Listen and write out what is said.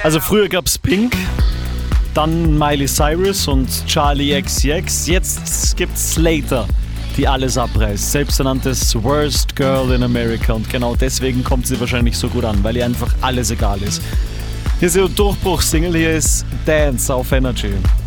Also früher gab's Pink, dann Miley Cyrus und Charli XCX. Jetzt gibt's Slater, die alles abreißt. Selbsternanntes Worst Girl in America. Und genau deswegen kommt sie wahrscheinlich so gut an, weil ihr einfach alles egal ist. Hier ist ihr Durchbruchssingle, hier ist Dance auf Energy.